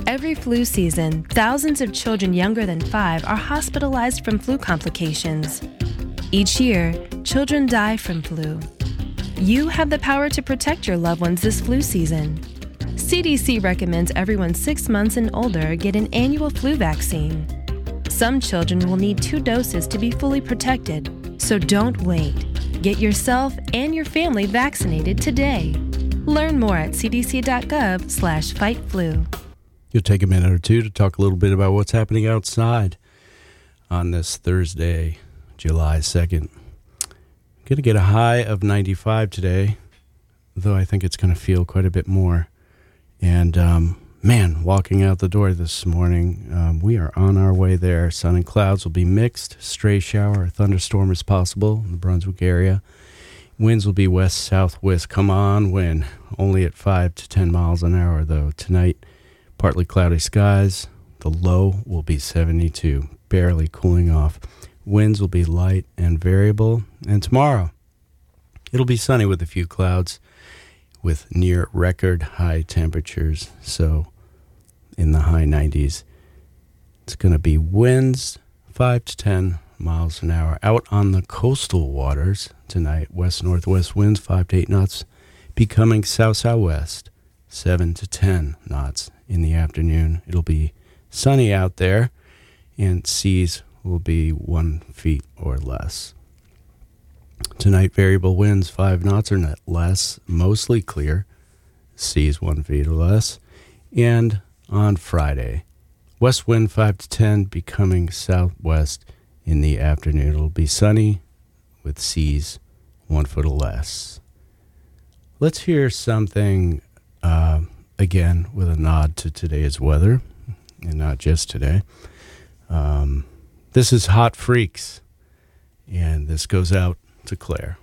Every flu season, thousands of children younger than 5 are hospitalized from flu complications. Each year, children die from flu. You have the power to protect your loved ones this flu season. CDC recommends everyone 6 months and older get an annual flu vaccine. Some children will need 2 doses to be fully protected, so don't wait. Get yourself and your family vaccinated today. Learn more at cdc.gov/fightflu. You'll take a minute or two to talk a little bit about what's happening outside on this Thursday, July 2nd. Going to get a high of 95 today, though I think it's going to feel quite a bit more. And, walking out the door this morning, we are on our way there. Sun and clouds will be mixed. Stray shower or thunderstorm is possible in the Brunswick area. Winds will be west-southwest. Come on, wind. Only at 5 to 10 miles an hour, though. Tonight, partly cloudy skies. The low will be 72, barely cooling off. Winds will be light and variable. And tomorrow, it'll be sunny with a few clouds with near record high temperatures. So in the high 90s, it's going to be winds 5 to 10 miles an hour. Out on the coastal waters tonight, west-northwest winds 5 to 8 knots, becoming south-southwest 7 to 10 knots in the afternoon. It'll be sunny out there, and seas will be 1 feet or less. Tonight, variable winds 5 knots or net less, mostly clear, seas 1 feet or less. And on Friday, west wind 5 to 10, becoming southwest in the afternoon. It'll be sunny with seas 1 foot or less. Let's hear something again with a nod to today's weather, and not just today. This is Hot Freaks, and this goes out to Claire.